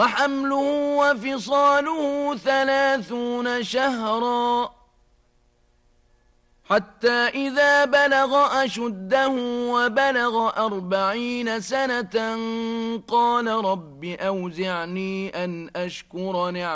وحمله وفصاله 30 شهرا حتى إذا بلغ أشده وبلغ 40 سنة قال رب أوزعني أن أشكر نعمتك